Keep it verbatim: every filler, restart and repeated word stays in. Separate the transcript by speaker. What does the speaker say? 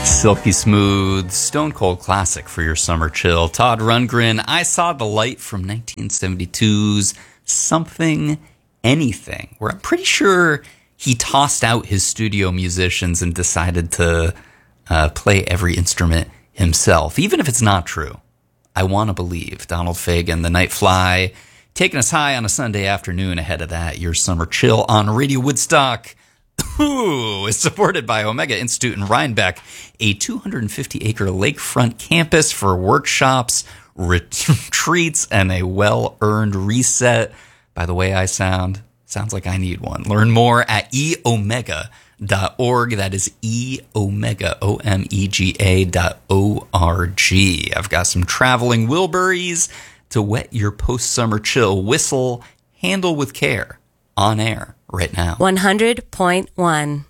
Speaker 1: Silky smooth, stone cold classic for your summer chill. Todd Rundgren, I Saw the Light from nineteen seventy-two's Something Anything, where I'm pretty sure he tossed out his studio musicians and decided to uh, play every instrument himself, even if it's not true. I want to believe. Donald Fagen, The Night Fly, taking us high on a Sunday afternoon. Ahead of that, your summer chill on Radio Woodstock. Ooh, is supported by Omega Institute in Rhinebeck, a two hundred fifty acre lakefront campus for workshops, retreats, and a well-earned reset. By the way I sound, sounds like I need one. Learn more at e omega dot org. That is E Omega, O M E G A dot O R G. I've got some traveling Wilburys to wet your post-summer chill whistle. Handle with care. On air right now.
Speaker 2: one hundred point one